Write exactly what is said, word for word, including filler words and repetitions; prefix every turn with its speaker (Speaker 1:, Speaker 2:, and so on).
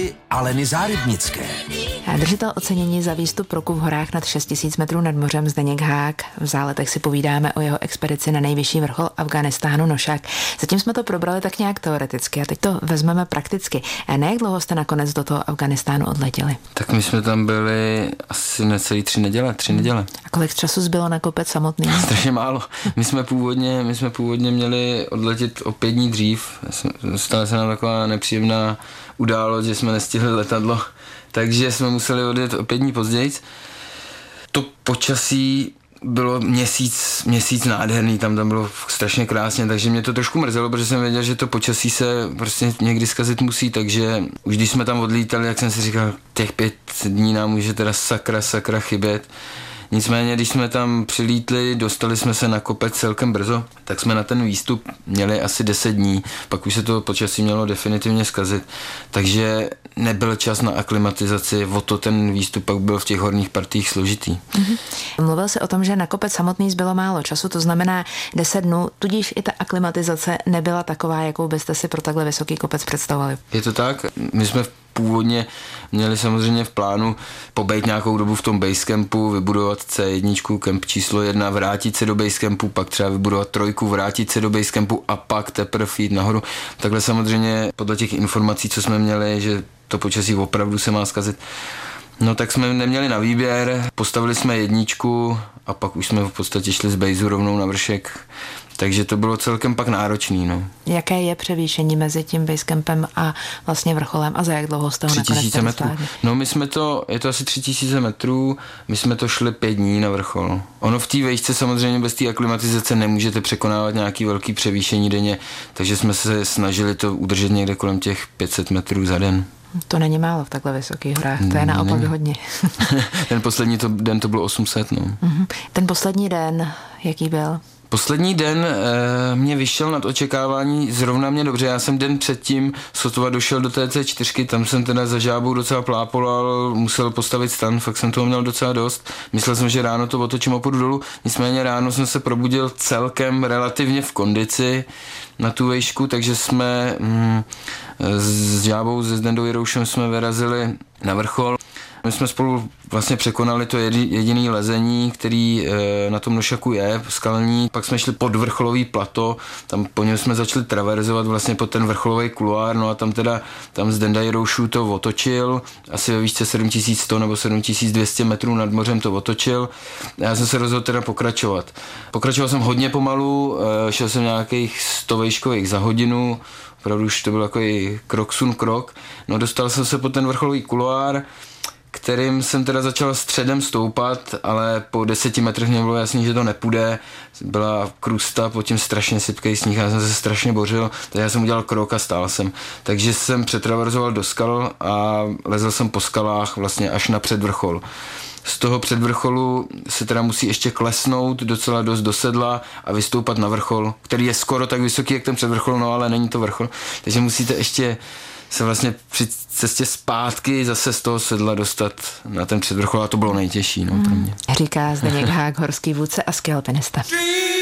Speaker 1: příběhy Aleny Zárybnické.
Speaker 2: Držitel ocenění za výstup roku v horách nad šest tisíc metrů nad mořem Zdeněk Hák. V Záletech si povídáme o jeho expedici na nejvyšší vrchol Afghánistánu Nošák. Zatím jsme to probrali tak nějak teoreticky a teď to vezmeme prakticky. A na jak dlouho jste nakonec do toho Afghánistánu odletěli?
Speaker 3: Tak my jsme tam byli asi necelý tři neděle, tři neděle.
Speaker 2: A kolik času zbylo na kopec samotný?
Speaker 3: Strašně málo. My jsme původně, my jsme původně měli odletět o pět dní dřív. Stala se nám taková nepříjemná událost, že jsme nestihli letadlo, takže jsme museli odjet o pět dní později. To počasí bylo měsíc, měsíc nádherný, tam, tam bylo strašně krásně, takže mě to trošku mrzelo, protože jsem věděl, že to počasí se prostě někdy zkazit musí, takže už když jsme tam odlítali, jak jsem si říkal, těch pět dní nám může teda sakra, sakra chybět. Nicméně, když jsme tam přilítli, dostali jsme se na kopec celkem brzo, tak jsme na ten výstup měli asi deset dní, pak už se to počasí mělo definitivně zkazit, takže nebyl čas na aklimatizaci, o to ten výstup pak byl v těch horních partiích složitý.
Speaker 2: Mm-hmm. Mluvil se o tom, že na kopec samotný zbylo málo času, to znamená deset dnů, tudíž i ta aklimatizace nebyla taková, jakou byste si pro takhle vysoký kopec představovali.
Speaker 3: Je to tak, my jsme původně měli samozřejmě v plánu pobejt nějakou dobu v tom basecampu, vybudovat cé jedna, kemp číslo jedna, vrátit se do basecampu, pak třeba vybudovat trojku, vrátit se do basecampu a pak teprve jít nahoru. Takhle samozřejmě podle těch informací, co jsme měli, že to počasí opravdu se má zkazit, no tak jsme neměli na výběr, postavili jsme jedničku a pak už jsme v podstatě šli z bejzu rovnou na vršek. Takže to bylo celkem pak náročný. No.
Speaker 2: Jaké je převýšení mezi tím basecampem a vlastně vrcholem a za jak dlouho jste ho nakonec
Speaker 3: metrů. No my jsme to, je to asi tři tisíce metrů, my jsme to šli pět dní na vrchol. Ono v té vejšce samozřejmě bez té aklimatizace nemůžete překonávat nějaký velký převýšení denně, takže jsme se snažili to udržet někde kolem těch pět set metrů za den.
Speaker 2: To není málo v takhle vysokých horách, to je naopak není. Hodně.
Speaker 3: Ten poslední to, den to bylo osm set. No.
Speaker 2: Uh-huh. Ten poslední den, jaký byl?
Speaker 3: Poslední den e, mě vyšel nad očekávání, zrovna mě dobře, já jsem den předtím sotva došel do té cé čtyři, tam jsem teda za žábou docela plápolal, musel postavit stan, fakt jsem toho měl docela dost, myslel jsem, že ráno to otočím a půjdu dolů, nicméně ráno jsem se probudil celkem relativně v kondici na tu vejšku, takže jsme mm, s žábou, se Zdendou Jiroušem jsme vyrazili na vrchol. My jsme spolu vlastně překonali to jediné lezení, který e, na tom Nošaku je, skalní. Pak jsme šli pod vrcholový plato, tam po něm jsme začali traverzovat vlastně pod ten vrcholový kuloár, no a tam teda, tam Zdenda Jiroušů to otočil, asi ve výšce sedm tisíc sto nebo sedm tisíc dvě stě metrů nad mořem to otočil. A já jsem se rozhodl teda pokračovat. Pokračoval jsem hodně pomalu, e, šel jsem nějakých sto vejškových za hodinu, opravdu už to byl takový krok sun krok. No dostal jsem se pod ten vrcholový kuloár, kterým jsem teda začal středem stoupat, ale po deseti metrech mě bylo jasný, že to nepůjde. Byla krusta, pod tím strašně sypkej sníh, já jsem se strašně bořil, takže já jsem udělal krok a stál jsem. Takže jsem přetraverzoval do skal a lezl jsem po skalách vlastně až na předvrchol. Z toho předvrcholu se teda musí ještě klesnout docela dost do sedla a vystoupat na vrchol, který je skoro tak vysoký, jak ten předvrchol, no ale není to vrchol. Takže musíte ještě se vlastně při cestě zpátky zase z toho sedla dostat na ten předvrchol a to bylo nejtěžší, no, pro mě.
Speaker 2: Říká Zdeněk Hák, horský vůdce a skialpinista.